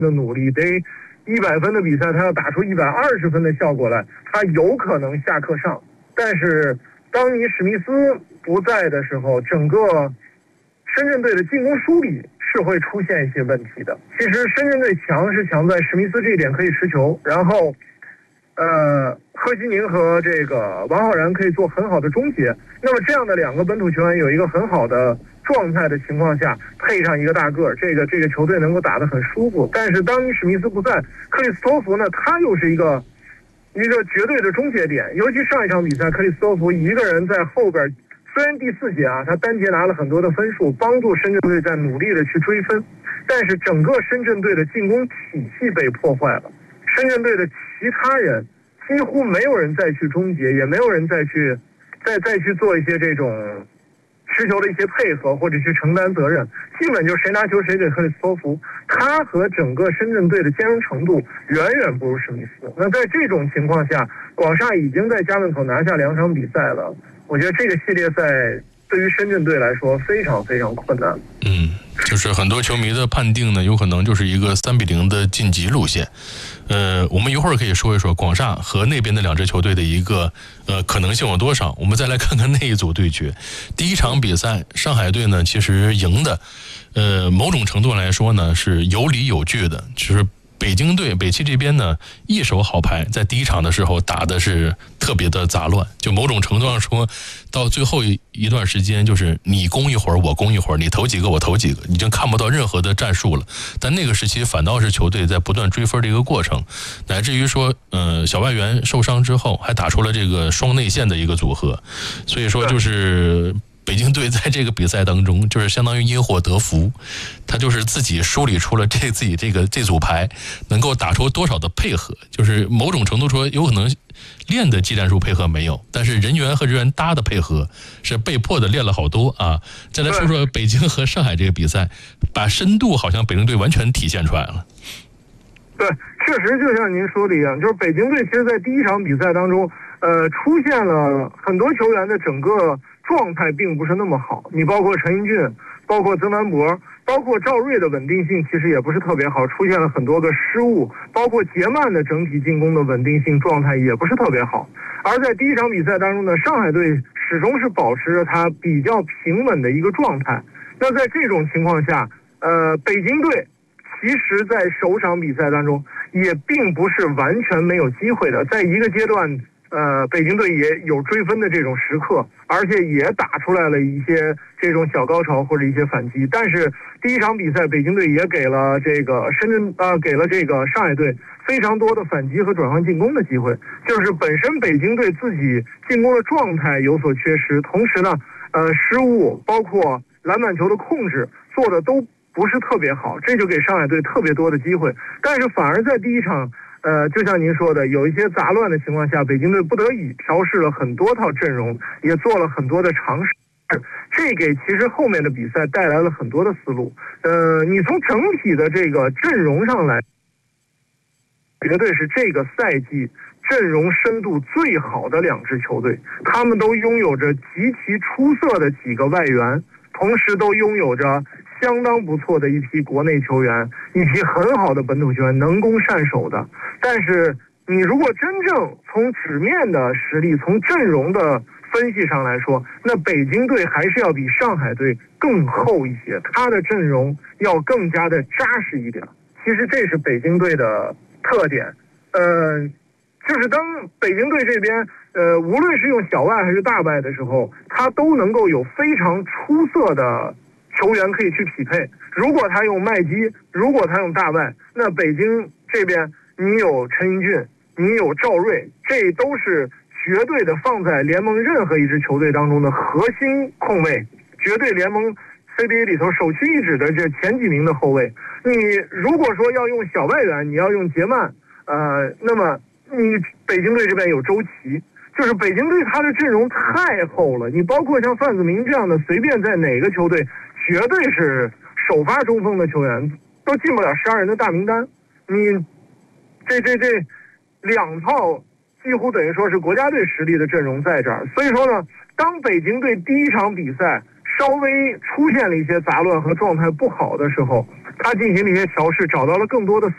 的努力，得100分的比赛，他要打出120分的效果来，他有可能下课上。但是当你史密斯不在的时候，整个深圳队的进攻梳理是会出现一些问题的。其实深圳队强是强在史密斯这一点可以持球，然后贺西宁和这个王浩然可以做很好的终结。那么这样的2个本土球员有一个很好的状态的情况下，配上一个大个，这个球队能够打得很舒服。但是当你史密斯不在，克里斯托弗呢，他又是一个绝对的终结点。尤其上一场比赛，克里斯托弗一个人在后边，虽然第4节他单节拿了很多的分数，帮助深圳队在努力的去追分，但是整个深圳队的进攻体系被破坏了。深圳队的其他人几乎没有人再去终结，也没有人再去做一些这种持球的一些配合或者去承担责任，基本就谁拿球谁给克里斯托弗。他和整个深圳队的兼容程度远远不如史密斯。那在这种情况下，广厦已经在家门口拿下2场比赛了。我觉得这个系列赛对于深圳队来说非常非常困难。 就是很多球迷的判定呢，有可能就是一个3-0的晋级路线。我们一会儿可以说一说广厦和那边的2支球队的一个可能性有多少。我们再来看看那一组对决。第一场比赛，上海队呢其实赢的，某种程度来说呢是有理有据的，就是北京队北汽这边呢一手好牌，在第一场的时候打的是特别的杂乱，就某种程度上说，到最后一段时间就是你攻一会儿我攻一会儿，你投几个我投几个，已经看不到任何的战术了。但那个时期反倒是球队在不断追分的一个过程，乃至于说小外援受伤之后还打出了这个双内线的一个组合。所以说就是北京队在这个比赛当中就是相当于因祸得福，他就是自己梳理出了自己这组牌能够打出多少的配合，就是某种程度说有可能练的技战术配合没有，但是人员和人员搭的配合是被迫的练了好多啊。再来说说北京和上海这个比赛，把深度好像北京队完全体现出来了。 对，确实就像您说的一样，就是北京队其实在第一场比赛当中出现了很多球员的整个状态并不是那么好，你包括陈英俊，包括曾南博，包括赵睿的稳定性其实也不是特别好，出现了很多个失误，包括杰曼的整体进攻的稳定性状态也不是特别好。而在第一场比赛当中呢，上海队始终是保持着他比较平稳的一个状态。那在这种情况下，北京队其实在首场比赛当中也并不是完全没有机会的，在一个阶段北京队也有追分的这种时刻，而且也打出来了一些这种小高潮或者一些反击。但是第一场比赛，北京队也给了这个给了这个上海队非常多的反击和转换进攻的机会。就是本身北京队自己进攻的状态有所缺失，同时呢，失误包括篮板球的控制做的都不是特别好，这就给上海队特别多的机会。但是反而在第一场就像您说的，有一些杂乱的情况下，北京队不得已调试了很多套阵容，也做了很多的尝试，这给其实后面的比赛带来了很多的思路。你从整体的这个阵容上来，绝对是这个赛季阵容深度最好的2支球队，他们都拥有着极其出色的几个外援，同时都拥有着相当不错的一批国内球员，一批很好的本土球员，能攻善守的。但是你如果真正从纸面的实力，从阵容的分析上来说，那北京队还是要比上海队更厚一些，他的阵容要更加的扎实一点。其实这是北京队的特点。就是当北京队这边无论是用小外还是大外的时候，他都能够有非常出色的球员可以去匹配。如果他用麦基，如果他用大外，那北京这边你有陈英俊，你有赵睿，这都是绝对的放在联盟任何一支球队当中的核心控卫，绝对联盟 CBA 里头首屈一指的这前几名的后卫。你如果说要用小外援，你要用杰曼，那么你北京队这边有周琦，就是北京队他的阵容太厚了，你包括像范子铭这样的，随便在哪个球队绝对是首发中锋的球员都进不了12人的大名单。你这2套几乎等于说是国家队实力的阵容在这儿。所以说呢，当北京队第一场比赛稍微出现了一些杂乱和状态不好的时候，他进行了一些调试，找到了更多的